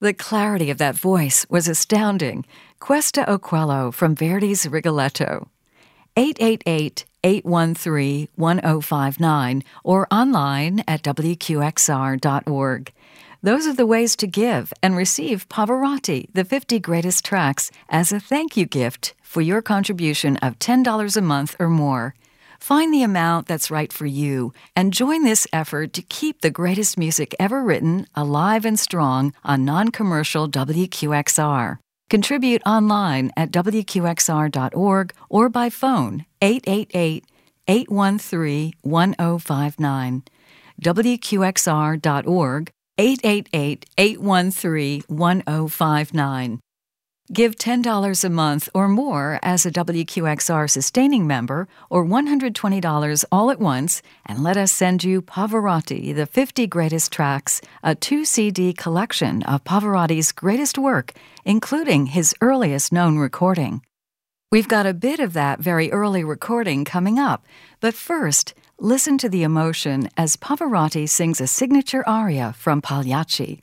The clarity of that voice was astounding. Questa Oquello from Verdi's Rigoletto. 888-813-1059 or online at wqxr.org. Those are the ways to give and receive Pavarotti, the 50 Greatest Tracks, as a thank you gift for your contribution of $10 a month or more. Find the amount that's right for you and join this effort to keep the greatest music ever written alive and strong on non-commercial WQXR. Contribute online at wqxr.org or by phone 888-813-1059. WQXR.org 888-813-1059. Give $10 a month or more as a WQXR sustaining member or $120 all at once and let us send you Pavarotti, the 50 Greatest Tracks, a 2-CD collection of Pavarotti's greatest work, including his earliest known recording. We've got a bit of that very early recording coming up, but first, listen to the emotion as Pavarotti sings a signature aria from Pagliacci.